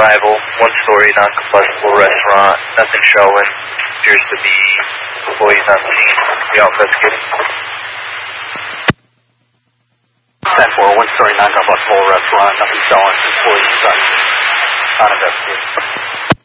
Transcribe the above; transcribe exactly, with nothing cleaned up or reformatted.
arrival, one-story non-combustible restaurant, nothing showing, appears to be employees on scene. We all investigating. ten four, one-story non-combustible restaurant, nothing showing, employees on, on investigating.